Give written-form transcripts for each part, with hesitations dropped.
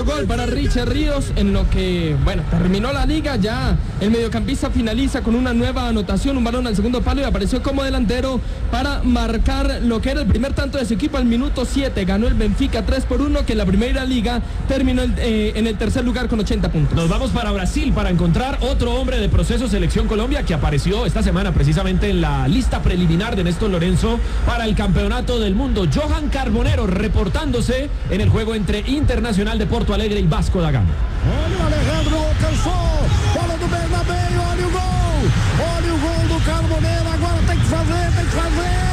segundo gol para Richard Ríos, en lo que, terminó la liga. Ya el mediocampista finaliza con una nueva anotación, un balón al segundo palo, y apareció como delantero para marcar lo que era el primer tanto de su equipo al minuto 7. Ganó el Benfica 3-1, que en la primera liga terminó en el tercer lugar con 80 puntos. Nos vamos para Brasil para encontrar otro hombre de proceso Selección Colombia que apareció esta semana precisamente en la lista preliminar de Néstor Lorenzo para el Campeonato del Mundo. Johan Carbonero reportándose en el juego entre Internacional de Porto Alegre y Vasco da Gama. Olha o Alejandro, alcançou, bola do Bernabéu, olha o gol do Carbonero, agora tem que fazer.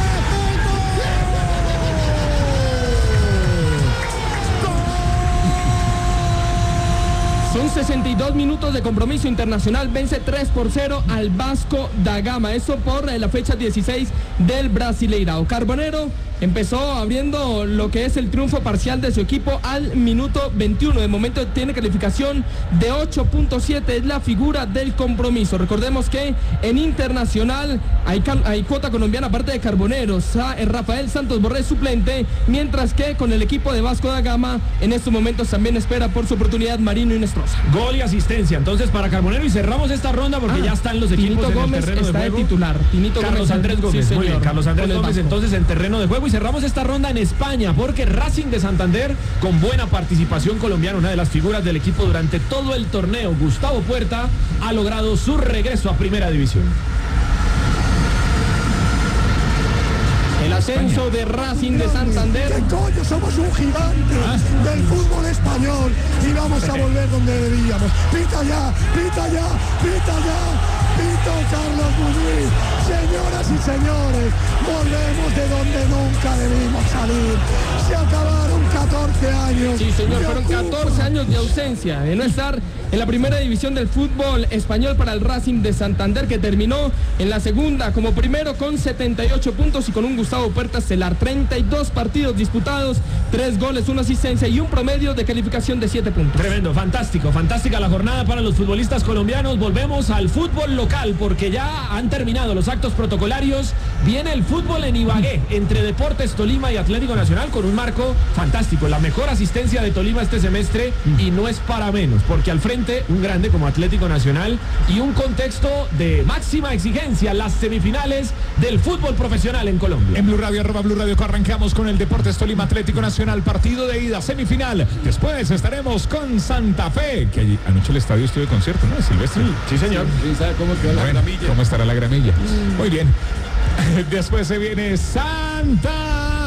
Son 62 minutos de compromiso. Internacional vence 3-0 al Vasco da Gama. Eso por la fecha 16 del Brasileirao. Carbonero empezó abriendo lo que es el triunfo parcial de su equipo al minuto 21. De momento tiene calificación de 8.7. Es la figura del compromiso. Recordemos que en Internacional hay cuota colombiana aparte de Carbonero. Rafael Santos Borré suplente, mientras que con el equipo de Vasco da Gama en estos momentos también espera por su oportunidad Marino Inestrosa. Gol y asistencia entonces para Carbonero, y cerramos esta ronda porque ya están los equipos en Gómez el terreno está de juego. De titular. Carlos Andrés Gómez, sí, muy bien, Carlos Andrés Gómez entonces en terreno de juego, y cerramos esta ronda en España porque Racing de Santander, con buena participación colombiana, una de las figuras del equipo durante todo el torneo, Gustavo Puerta, ha logrado su regreso a Primera División. El ascenso de Racing de Santander. ¿Qué coño? Somos un gigante del fútbol español y vamos a volver donde debíamos. Pita ya. Pito Carlos Muñiz. Señoras y señores, volvemos de donde nunca debimos salir. Se acabaron 14 años. Sí, señor, fueron 14 años de ausencia, de no estar en la primera división del fútbol español para el Racing de Santander, que terminó en la segunda como primero con 78 puntos y con un Gustavo Puerta estelar. 32 partidos disputados, 3 goles, 1 asistencia y un promedio de calificación de 7 puntos. Tremendo, fantástica la jornada para los futbolistas colombianos. Volvemos al fútbol local porque ya han terminado los actos protocolarios. Viene el fútbol en Ibagué entre Deportes Tolima y Atlético Nacional, con un marco fantástico. La mejor asistencia de Tolima este semestre, y no es para menos, porque al frente un grande como Atlético Nacional y un contexto de máxima exigencia, las semifinales del fútbol profesional en Colombia. En Blue Radio, @Blue Radio, arrancamos con el Deportes Tolima Atlético Nacional, partido de ida, semifinal. Después estaremos con Santa Fe, que anoche el estadio estuvo de concierto, ¿no? Silvestre. Sí, señor. Sí, ¿sabe cómo quedó la gramilla? ¿Cómo estará la gramilla? Muy bien. Después se viene Santa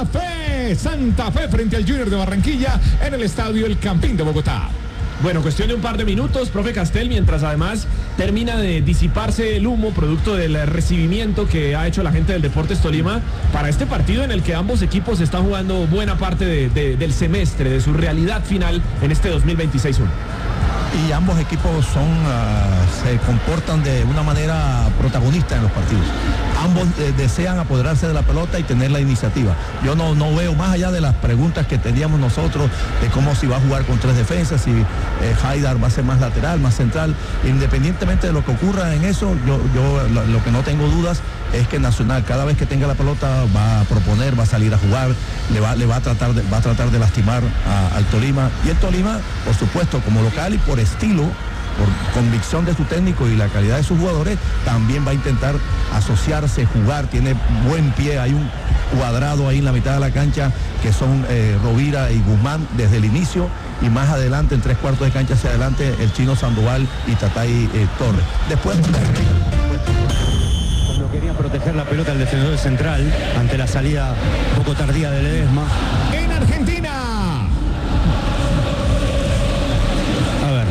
Fe frente al Junior de Barranquilla en el estadio El Campín de Bogotá. Bueno, cuestión de un par de minutos, profe Castel, mientras además termina de disiparse el humo producto del recibimiento que ha hecho la gente del Deportes Tolima para este partido en el que ambos equipos están jugando buena parte del semestre, de su realidad final en este 2026-1. Y ambos equipos se comportan de una manera protagonista en los partidos. Ambos desean apoderarse de la pelota y tener la iniciativa. Yo no veo, más allá de las preguntas que teníamos nosotros, de cómo si va a jugar con 3 defensas, si Haidar va a ser más lateral, más central. Independientemente de lo que ocurra en eso, lo que no tengo dudas es que Nacional, cada vez que tenga la pelota, va a proponer, va a salir a jugar, va a tratar de lastimar al Tolima. Y el Tolima, por supuesto, como local y por estilo, por convicción de su técnico y la calidad de sus jugadores, también va a intentar asociarse, jugar, tiene buen pie, hay un cuadrado ahí en la mitad de la cancha que son Rovira y Guzmán desde el inicio, y más adelante, en 3/4 de cancha hacia adelante, el Chino Sandoval y Tatay Torres. Después cuando quería proteger la pelota el defensor central ante la salida un poco tardía de Ledesma. En Argentina. A ver.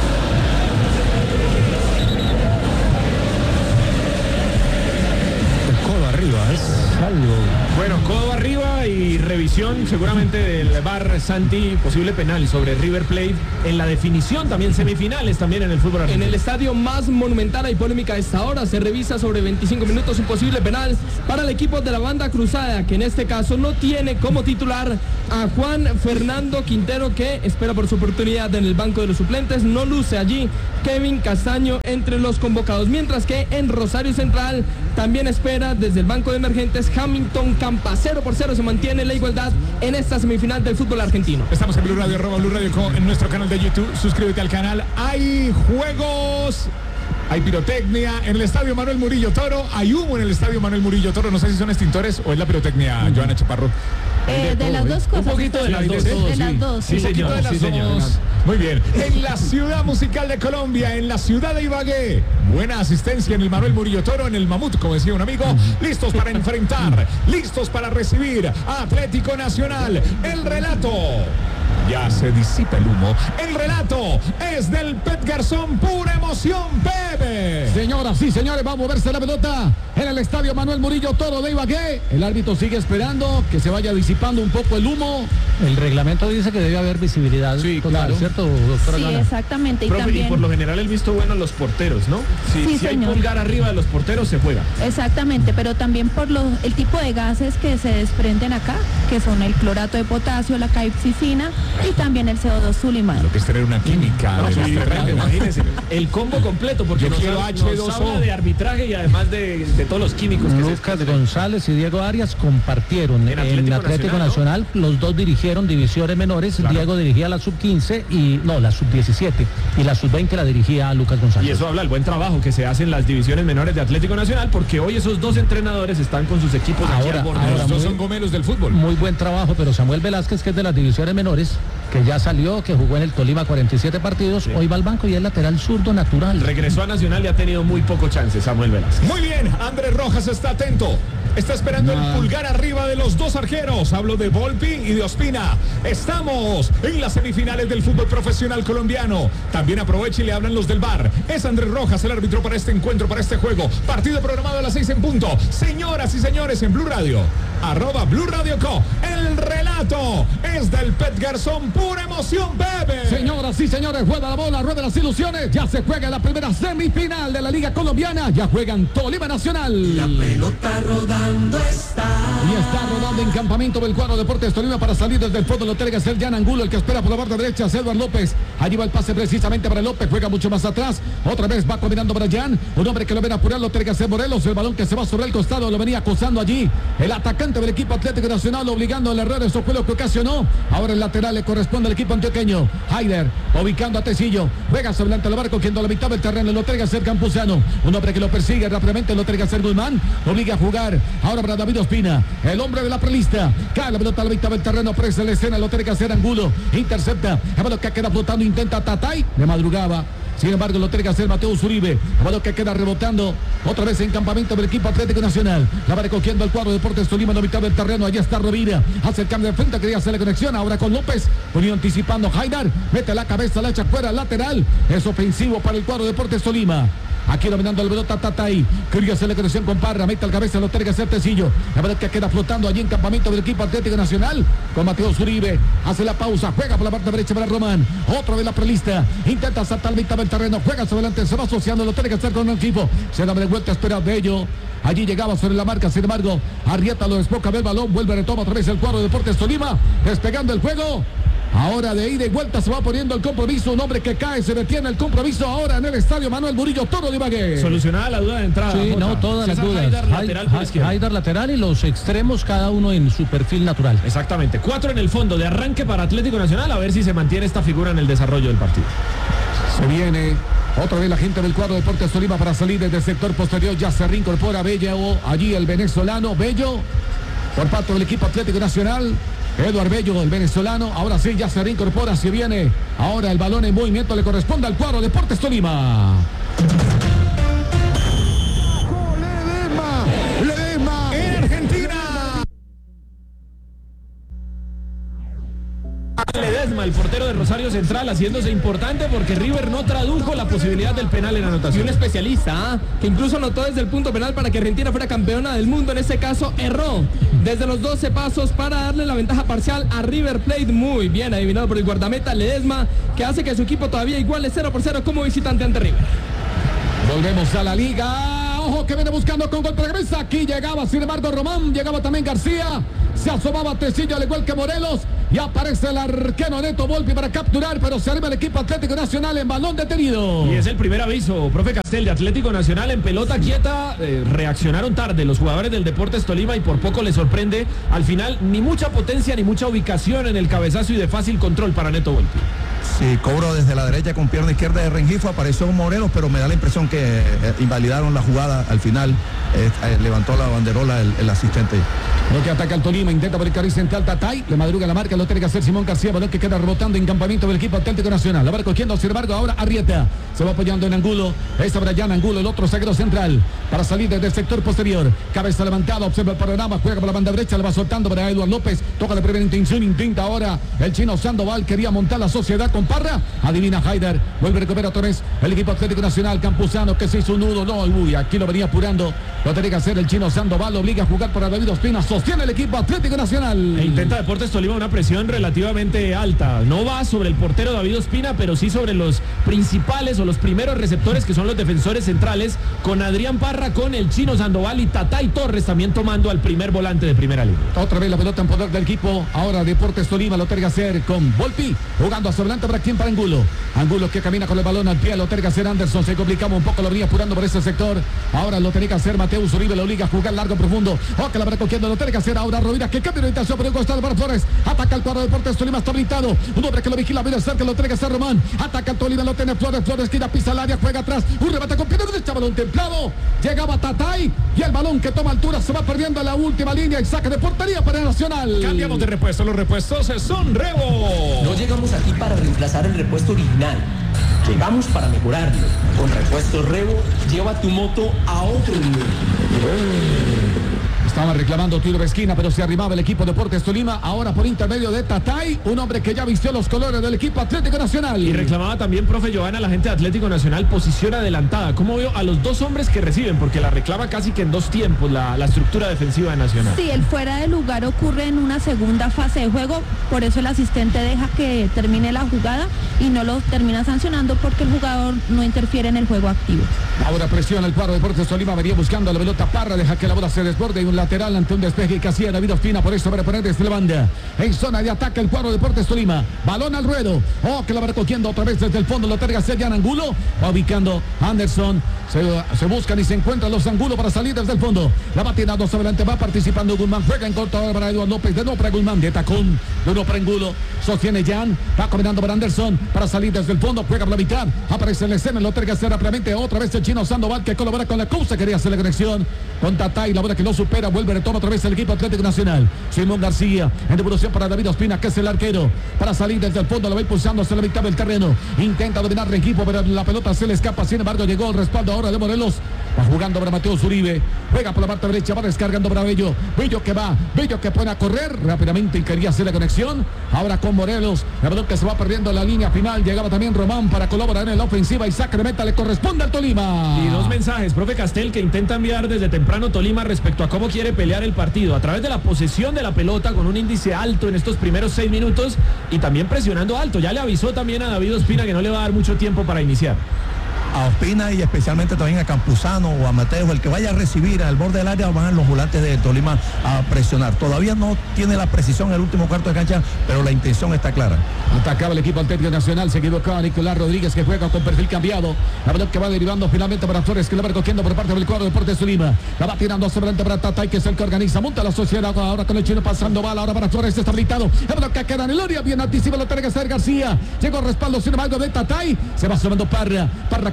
El codo arriba, es algo. Bueno, codo arriba y revisión seguramente del VAR, Santi, posible penal sobre River Plate en la definición, también semifinales también en el fútbol argentino. En el estadio más monumental hay polémica a esta hora, se revisa sobre 25 minutos un posible penal para el equipo de la banda cruzada, que en este caso no tiene como titular a Juan Fernando Quintero, que espera por su oportunidad en el banco de los suplentes. No luce allí Kevin Castaño entre los convocados, mientras que en Rosario Central también espera desde el banco de emergentes Hamilton Campa. 0-0 se mantiene la igualdad en esta semifinal del fútbol argentino. Estamos en Blue Radio, @Blue Radio en nuestro canal de YouTube. Suscríbete al canal. Hay juegos, hay pirotecnia en el estadio Manuel Murillo Toro. Hay humo en el estadio Manuel Murillo Toro. No sé si son extintores o es la pirotecnia, Joana Chaparro. De las dos cosas. Un poquito de las dos. De las dos. Sí, señor. De las dos. Muy bien. En la ciudad musical de Colombia, en la ciudad de Ibagué, buena asistencia en el Manuel Murillo Toro, en el Mamut, como decía un amigo. Listos para enfrentar, listos para recibir a Atlético Nacional. El relato. Ya se disipa el humo. El relato es del Pet Garzón. Pura emoción, Pepe. Señoras y señores, va a moverse la pelota en el estadio Manuel Murillo Toro de Ibagué. El árbitro sigue esperando que se vaya disipando un poco el humo. El reglamento dice que debe haber visibilidad. Sí, total, claro. ¿cierto, doctora? Sí, Lana? exactamente. Profe, también... y por lo general el visto bueno a los porteros, ¿no? Sí, Si hay señor. pulgar arriba de los porteros, se juega. Exactamente, pero también por el tipo de gases que se desprenden acá, que son el clorato de potasio, la capsaicina y también el CO2 Sulimán. Lo que es tener una química. No, de sí, las terrenas. imagínense, el combo completo, porque Yo nos quiero habla H2O. de arbitraje y además de todos los químicos que Lucas González y Diego Arias compartieron En en Atlético Atlético Nacional, Nacional. Los dos dirigieron divisiones menores. Claro. Diego dirigía la sub-15 la sub-17 y la sub-20 la dirigía Lucas González. Y eso habla del buen trabajo que se hace en las divisiones menores de Atlético Nacional, porque hoy esos dos entrenadores están con sus equipos aquí Ahora- al borde. ahora Los dos muy- son gomeros del fútbol. Muy buen trabajo, pero Samuel Velázquez, que es de las divisiones menores, que ya salió, que jugó en el Tolima 47 partidos, hoy va al banco y es lateral zurdo natural. Regresó a Nacional y ha tenido muy poco chance Samuel Velázquez. Muy bien, Andrés Rojas está atento. Está esperando el pulgar arriba de los dos arqueros. Hablo de Volpi y de Ospina. Estamos en las semifinales del fútbol profesional colombiano. También aprovecha y le hablan los del VAR. Es Andrés Rojas el árbitro para este encuentro, para este juego. Partido programado a las 6 en punto. Señoras y señores, en Blue Radio, @Blue Radio Co. El relato es del Pet Garzón. Pura emoción, bebé. Señoras y señores, juega la bola, rueda las ilusiones. Ya se juega la primera semifinal de la Liga Colombiana. Ya juegan Tolima Nacional. La pelota rodando está. Y está rodando en campamento del cuadro Deportes Tolima para salir desde el fondo. Lo tiene que hacer Jan Angulo, el que espera por la parte derecha, Edward López. Allí va el pase precisamente para López. Juega mucho más atrás. Otra vez va combinando para Jan. Un hombre que lo ven apurar, lo tiene que hacer Morelos. El balón que se va sobre el costado, lo venía acosando allí el atacante del equipo Atlético Nacional, obligando al error. Eso fue lo que ocasionó. Ahora el lateral le corresponde al equipo antioqueño. Haider ubicando a Tecillo. Juega sobre el barco, quien a la mitad del terreno lo tiene que hacer Campuzano. Un hombre que lo persigue rápidamente, lo tiene que hacer Guzmán. Lo obliga a jugar. Ahora para David Ospina, el hombre de la prelista. Cae la pelota a la mitad del terreno, presa la escena, lo tiene que hacer Angulo. Intercepta. El balón que queda flotando, intenta Tatay. De madrugaba. Sin embargo, lo tiene que hacer Mateo Zuribe. El balón que queda rebotando otra vez en campamento del equipo Atlético Nacional. La va recogiendo el cuadro Deportes Tolima en la mitad del terreno. Allí está Rovira. Hace el cambio de frente, quería hacer la conexión. Ahora con López. Unió anticipando Haidar. Mete la cabeza, la echa fuera, lateral. Es ofensivo para el cuadro Deportes Tolima. Aquí dominando el pelota Tatay. Quería hacer la conexión con Parra. Mete al cabeza, lo tiene que hacer Tecillo. La verdad que queda flotando allí en campamento del equipo Atlético Nacional. Con Mateo Zuribe. Hace la pausa. Juega por la parte derecha para Román. Otro de la prelista. Intenta saltar mitad del terreno. Juega sobre adelante. Se va asociando. Lo tiene que hacer con el equipo. Se da de vuelta. Espera Bello. Allí llegaba sobre la marca. Sin embargo, Arrieta lo desboca. Ve el balón. Vuelve, retoma otra vez el cuadro de Deportes Tolima. Despegando el juego. Ahora de ida y vuelta se va poniendo el compromiso. Un hombre que cae, se detiene el compromiso ahora en el estadio Manuel Murillo Toro de Ibagué. Solucionada la duda de entrada. Sí, Jota. no, todas las César dudas. Haidar, lateral por izquierda. Haidar lateral y los extremos cada uno en su perfil natural. Exactamente. 4 en el fondo de arranque para Atlético Nacional. A ver si se mantiene esta figura en el desarrollo del partido. Se viene otra vez la gente del cuadro Deportes Tolima para salir desde el sector posterior. Ya se reincorpora Bello. Allí el venezolano Bello por parte del equipo Atlético Nacional. Eduard Bello, el venezolano. Ahora sí, ya se reincorpora. Se viene ahora el balón en movimiento. Le corresponde al cuadro Deportes Tolima. Ledesma en Argentina. Ledesma, el portero de Rosario Central, haciéndose importante porque River no tradujo la posibilidad del penal en Y anotación. un especialista, que incluso anotó desde el punto penal para que Argentina fuera campeona del mundo. En este caso erró desde los 12 pasos para darle la ventaja parcial a River Plate. Muy bien adivinado por el guardameta Ledesma, que hace que su equipo todavía iguale 0-0 como visitante ante River. Volvemos a la liga. Ojo que viene buscando con golpe de cabeza. Aquí llegaba, sin embargo, Román. Llegaba también García. Se asomaba Tecillo al igual que Morelos. y aparece el arquero Neto Volpi para capturar, pero se arriba el equipo Atlético Nacional en balón detenido. Y es el primer aviso, profe Castel, de Atlético Nacional en pelota quieta. Reaccionaron tarde los jugadores del Deportes Tolima y por poco les sorprende. Al final, ni mucha potencia ni mucha ubicación en el cabezazo y de fácil control para Neto Volpi. Sí, cobro desde la derecha con pierna izquierda de Rengifo, apareció Morelos, pero me da la impresión que invalidaron la jugada al final. Levantó la banderola el asistente. Lo que ataca el Tolima, intenta por el carril central Tatay, le madruga la marca, lo tiene que hacer Simón García, balón que queda rebotando en campamento del equipo Atlético Nacional. La va recogiendo, sin embargo, ahora Arrieta, se va apoyando en Angulo, esta Brian Angulo, el otro zaguero central, para salir desde el sector posterior, cabeza levantada, observa el panorama, juega por la banda derecha, le va soltando para Eduardo López, toca de primera intención, intenta ahora el chino Sandoval, quería montar la sociedad con Parra, adivina Haider, vuelve a recuperar otra vez el equipo Atlético Nacional, Campuzano que se hizo un nudo, no, uy, aquí lo venía apurando, lo tenía que hacer el chino Sandoval, lo obliga a jugar para David Ospina, sostiene el equipo Atlético Nacional. E intenta Deportes Tolima una presión relativamente alta, no va sobre el portero David Ospina, pero sí sobre los principales o los primeros receptores que son los defensores centrales, con Adrián Parra, con el chino Sandoval y Tatay Torres también tomando al primer volante de primera línea. Otra vez la pelota en poder del equipo, ahora Deportes Tolima lo tiene que hacer con Volpi, jugando hacia adelante para quien, para Angulo. Angulo que camina con el balón al pie, lo tiene que hacer Anderson, se complicaba un poco, lo venía apurando por ese sector, ahora lo tiene que hacer Mateus Uribe, lo obliga a jugar largo profundo, que la va recogiendo, lo tiene que hacer ahora Rovira, que cambia de orientación por el costado para Flores, ataca el cuadro de Deportes Tolima, está habilitado, un hombre que lo vigila, viene cerca, lo tiene que hacer Román, ataca el Tolima, lo tiene Flores que ya pisa el área, juega atrás, un remate con pierna derecha, balón templado, llegaba Tatay, y el balón que toma altura se va perdiendo en la última línea y saca de portería para Nacional. Cambiamos de repuesto, los repuestos son Revo. No llegamos aquí para reemplazar el repuesto original, llegamos para mejorarlo. Con Repuestos Revo, lleva tu moto a otro nivel. Estaba reclamando tiro de esquina, pero se arrimaba el equipo Deportes Tolima, ahora por intermedio de Tatay, un hombre que ya vistió los colores del equipo Atlético Nacional. Y reclamaba también, profe Johanna, la gente de Atlético Nacional, posición adelantada. ¿Cómo vio a los dos hombres que reciben? Porque la reclama casi que en dos tiempos la estructura defensiva de Nacional. Sí, el fuera de lugar ocurre en una segunda fase de juego, por eso el asistente deja que termine la jugada y no lo termina sancionando porque el jugador no interfiere en el juego activo. Ahora presiona el cuadro de Deportes Tolima, venía buscando la pelota Parra, deja que la bola se desborde y un lateral ante un despeje que hacía David Ospina, por eso va a poner desde la banda. En zona de ataque el cuadro de Deportes Tolima, balón al ruedo, que la va recogiendo otra vez desde el fondo, lo terga Serian Angulo, va ubicando Anderson, se buscan y se encuentran los Angulo para salir desde el fondo, la va tirando hacia adelante, va participando Guzmán, juega en corto para Eduardo López, de nuevo para Guzmán, de tacón, de nuevo para Angulo, sostiene Jan, va combinando para Anderson, para salir desde el fondo, juega por la mitad, aparece en la escena, lo terga rápidamente, otra vez el chino Sandoval que colabora con la Cousa, quería hacer la conexión con Tatay, la bola que no supera, vuelve, retoma otra vez el equipo Atlético Nacional, Simón García, en devolución para David Ospina, que es el arquero, para salir desde el fondo, lo va impulsando hacia la mitad del terreno, intenta dominar el equipo, pero la pelota se le escapa, sin embargo llegó el respaldo ahora de Morelos, va jugando para Mateus Uribe, juega por la parte derecha, va descargando para Bello, Bello que va, Bello que pone a correr rápidamente y quería hacer la conexión, ahora con Morelos, la pelota que se va perdiendo en la línea final, llegaba también Román para colaborar en la ofensiva y saque de meta le corresponde al Tolima. Y dos mensajes, profe Castel, que intenta enviar desde temprano Tolima respecto a cómo quiere pelear el partido, a través de la posesión de la pelota con un índice alto en estos primeros 6 minutos y también presionando alto, ya le avisó también a David Ospina que no le va a dar mucho tiempo para iniciar. A Ospina y especialmente también a Campuzano o a Mateo, el que vaya a recibir al borde del área, van los volantes de Tolima a presionar. Todavía no tiene la precisión en el último cuarto de cancha, pero la intención está clara. Atacaba el equipo Atlético Nacional, se equivocaba Nicolás Rodríguez que juega con perfil cambiado. La pelota que va derivando finalmente para Flores, que la va recogiendo por parte del cuadro de Deportes Tolima. La va tirando hacia adelante para Tatay, que es el que organiza, monta la sociedad ahora con el chino pasando bala, ahora para Flores, está habilitado. La pelota que queda en el área, bien anticipa, lo tiene que hacer García. Llegó el respaldo, sin embargo, de Tatay. Se va sumando Parra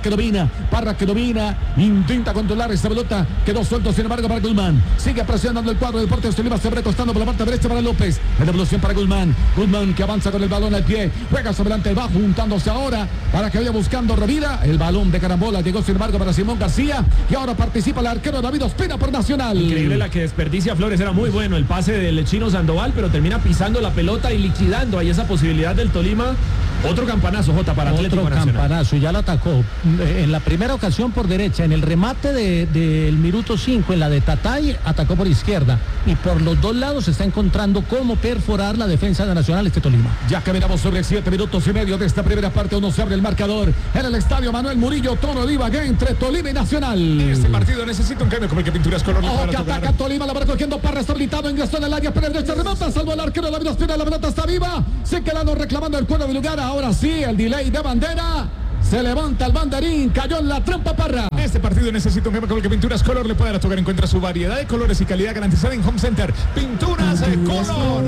que domina, intenta controlar esa pelota, quedó suelto sin embargo para Guzmán, sigue presionando el cuadro de Deportes Tolima, se va recostando por la parte derecha para López, en devolución para Guzmán que avanza con el balón al pie, juega sobre adelante, va juntándose ahora para que vaya buscando Rovira, el balón de carambola llegó sin embargo para Simón García y ahora participa el arquero David Ospina por Nacional. Increíble la que desperdicia Flores, era muy bueno el pase del chino Sandoval, pero termina pisando la pelota y liquidando ahí esa posibilidad del Tolima Otro campanazo, Jota, para Atlético Otro Nacional. campanazo, y ya lo atacó. En la primera ocasión por derecha, en el remate del minuto 5, en la de Tatay, atacó por izquierda. Y por los dos lados se está encontrando cómo perforar la defensa de Nacional este Tolima. Ya caminamos sobre 7 minutos y medio de esta primera parte. Uno se abre el marcador en el estadio Manuel Murillo Toro de Ibagué entre Tolima y Nacional. Este partido necesita un cambio como el que Pinturas Color. Ojo que ataca Tolima, la va recogiendo Parra, está habilitado, ingresó en el área, pero derecha remata, salvo el arquero David Ospina, la pelota está viva, se quedaron reclamando el cuero de lugar, ahora sí, el delay de bandera. Se levanta el banderín, cayó en la trampa Parra. Este partido necesita un cambio con el que Pinturas Color le puede dar a tocar. Encuentra su variedad de colores y calidad garantizada en Home Center. Pinturas Color.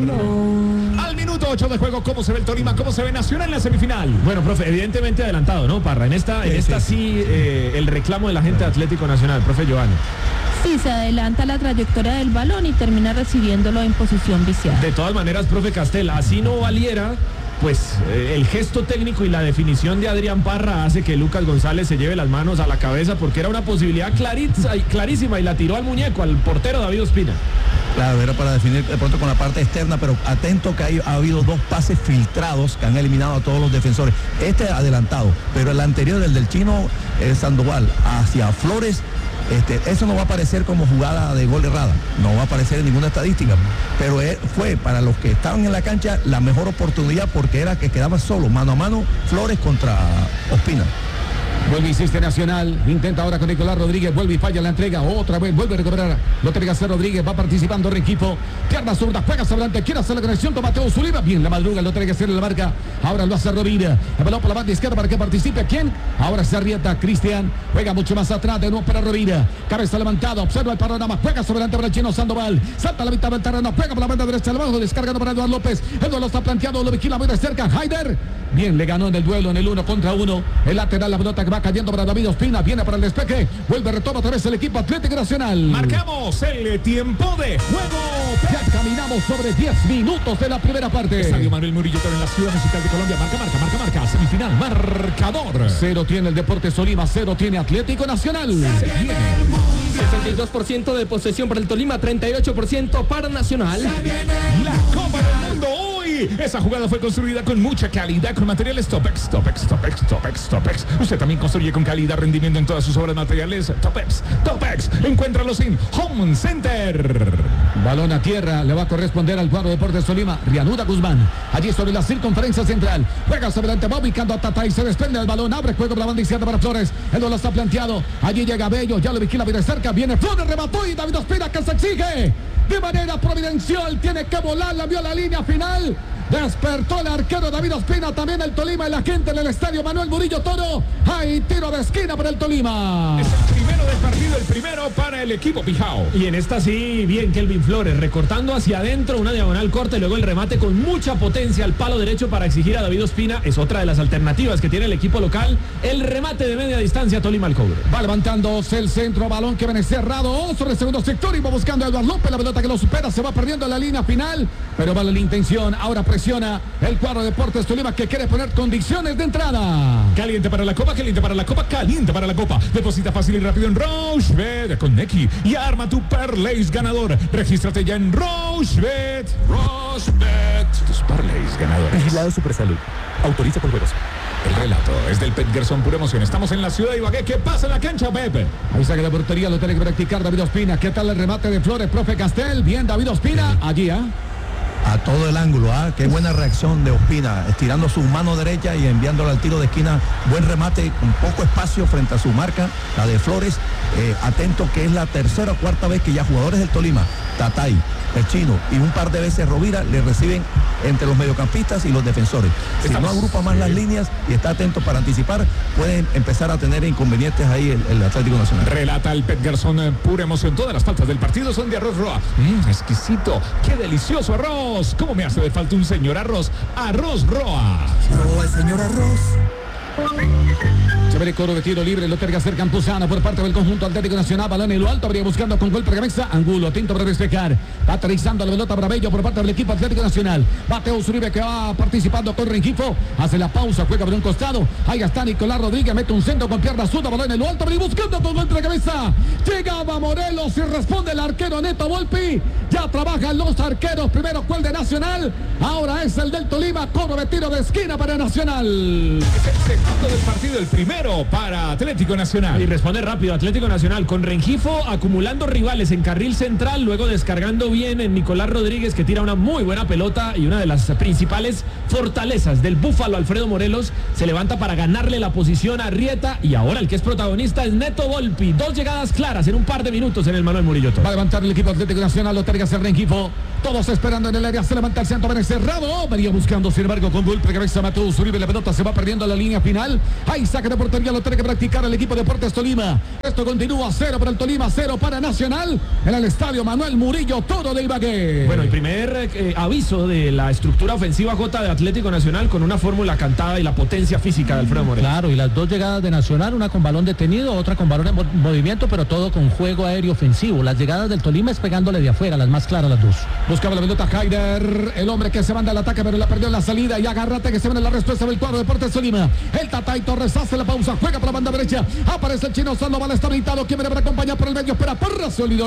Al minuto 8 de juego, ¿cómo se ve el Tolima? ¿Cómo se ve Nacional en la semifinal? Bueno, profe, evidentemente adelantado, ¿no, Parra? En esta sí, el reclamo de la gente de Atlético Nacional, profe Giovanni. Sí, se adelanta la trayectoria del balón y termina recibiéndolo en posición viciada. De todas maneras, profe Castel, así no valiera, pues el gesto técnico y la definición de Adrián Parra hace que Lucas González se lleve las manos a la cabeza, porque era una posibilidad clarísima y la tiró al muñeco, al portero David Ospina. Claro, era para definir de pronto con la parte externa, pero atento que ha habido 2 pases filtrados que han eliminado a todos los defensores. Este adelantado, pero el anterior, el del chino Sandoval hacia Flores, eso no va a aparecer como jugada de gol errada, no va a aparecer en ninguna estadística, pero fue para los que estaban en la cancha la mejor oportunidad, porque era que quedaba solo, mano a mano, Flores contra Ospina. Vuelve y insiste Nacional, intenta ahora con Nicolás Rodríguez, vuelve y falla la entrega, otra vez vuelve a recuperar, lo tiene que hacer Rodríguez, va participando el equipo, pierna zurda, juega sobre adelante, quiere hacer la conexión con Mateo Zuliva, bien la madruga, lo tiene que hacer en la marca, ahora lo hace Rovira, el balón por la banda izquierda para que participe, ¿quién? Ahora se arrieta Cristian, juega mucho más atrás, de nuevo para Rovira, cabeza levantada, observa el panorama, juega sobre adelante para el chino Sandoval, salta a la mitad del terreno, pega por la banda derecha, abajo, descargando para Eduardo López, Eduardo está planteando, lo vigila muy de cerca, Haider, bien, le ganó en el duelo, en el 1 contra 1, el lateral, la pelota que va cayendo para David Ospina, viene para el despeje, vuelve, retoma otra vez el equipo Atlético Nacional. Marcamos el tiempo de juego. Ya caminamos sobre 10 minutos de la primera parte. Estadio Manuel Murillo Toro en la Ciudad Musical de Colombia. Marca. Semifinal, marcador. 0 tiene el Deportes Tolima, 0 tiene Atlético Nacional. 62% de posesión para el Tolima, 38% para Nacional. La Copa del Mundo hoy. Esa jugada fue construida con mucha calidad, con materiales Topex. Usted también construye con calidad, rendimiento en todas sus obras materiales. Topex. Encuéntralos en Home Center. Balón a tierra, le va a corresponder al cuadro Deportes Tolima. Reanuda Guzmán, allí sobre la circunferencia central. Juega sobre adelante, va ubicando a Tatay, se desprende el balón, abre juego por la banda izquierda para Flores. El duelo está planteado, allí llega Bello, ya lo vigila bien cerca, viene Flores, remató y David Ospina que se exige de manera providencial, tiene que volar, la vio a la línea final. Despertó el arquero David Ospina, también el Tolima y la gente en el estadio Manuel Murillo Toro. Hay tiro de esquina para el Tolima. Es el primero del partido, el primero para el equipo Pijao. Y en esta sí, bien Kelvin Flores, recortando hacia adentro, una diagonal corta y luego el remate con mucha potencia al palo derecho para exigir a David Ospina. Es otra de las alternativas que tiene el equipo local. El remate de media distancia, Tolima al cobre. Va levantándose el centro, balón que viene cerrado sobre el segundo sector y va buscando a Eduardo López, la pelota que lo supera, se va perdiendo en la línea final, pero vale la intención, ahora presiona el cuadro Deportes Tolima que quiere poner condiciones de entrada. Caliente para la copa, caliente para la copa, caliente para la copa. Deposita fácil y rápido en Rochebet con Neki y arma tu parlays ganador. Regístrate ya en Rochebet. Tus parlays ganadores. Vigilado Supersalud. Autoriza por juegos. El relato es del Pet Gerson, pura emoción. Estamos en la ciudad de Ibagué. ¿Qué pasa en la cancha, Pepe? Ahí saca la portería, lo tiene que practicar David Ospina. ¿Qué tal el remate de Flores, profe Castel? Bien, David Ospina, allí, a todo el ángulo, qué buena reacción de Ospina, estirando su mano derecha y enviándola al tiro de esquina, buen remate con poco espacio frente a su marca, la de Flores, atento que es la tercera o cuarta vez que ya jugadores del Tolima, Tatay, el chino y un par de veces Rovira le reciben entre los mediocampistas y los defensores. Si no agrupa más las líneas y está atento para anticipar, pueden empezar a tener inconvenientes ahí el Atlético Nacional. Relata el Pet Garzón, pura emoción. Todas las faltas del partido son de arroz Roa. Exquisito, qué delicioso arroz. ¿Cómo me hace de falta un señor arroz? Arroz Roa. Roa el señor arroz. Chévere coro de tiro libre, lo terga hacer Campuzano por parte del conjunto Atlético Nacional. Balón en lo alto, habría buscando con golpe de cabeza. Angulo, atento para despejar. Va aterrizando la pelota Bravello por parte del equipo Atlético Nacional. Bateo Uribe que va participando con Rengifo. Hace la pausa, juega por un costado. Ahí está Nicolás Rodríguez, mete un centro con pierna zurda. Balón en lo alto, habría buscando con golpe de cabeza. Llegaba Morelos y responde el arquero Neto Volpi. Ya trabajan los arqueros. Primero fue el de Nacional. Ahora es el del Tolima. Coro de tiro de esquina para Nacional. Es el segundo del partido, el primero para Atlético Nacional. Y responde rápido Atlético Nacional con Rengifo acumulando rivales en carril central, luego descargando bien en Nicolás Rodríguez, que tira una muy buena pelota, y una de las principales fortalezas del Búfalo Alfredo Morelos se levanta para ganarle la posición a Rieta, y ahora el que es protagonista es Neto Volpi. 2 llegadas claras en un par de minutos en el Manuel Murillo Toro. Va a levantar el equipo Atlético Nacional, lo terga hacer Rengifo. Todos esperando en el área, se levanta el centro, viene cerrado. Venía buscando, sin embargo, con golpe de cabeza Mateus Uribe, la pelota se va perdiendo a la línea final. Ahí saca de portería, lo tiene que practicar el equipo de Deportes Tolima. Esto continúa 0 para el Tolima, 0 para Nacional en el estadio Manuel Murillo Toro de Ibagué. Bueno, el primer aviso de la estructura ofensiva J de Atlético Nacional con una fórmula cantada y la potencia física de Alfredo Morelos. Claro, y las 2 llegadas de Nacional, una con balón detenido, otra con balón en movimiento, pero todo con juego aéreo ofensivo. Las llegadas del Tolima es pegándole de afuera, las más claras las 2. Buscaba la pelota Haider, el hombre que se manda al ataque, pero la perdió en la salida, y agárrate que se viene la respuesta del cuadro de Deportes Tolima. El Tatay Torres hace la pausa, juega por la banda derecha, aparece el chino Sandoval, está habilitado, quien viene para acompañar por el medio, espera por sólido.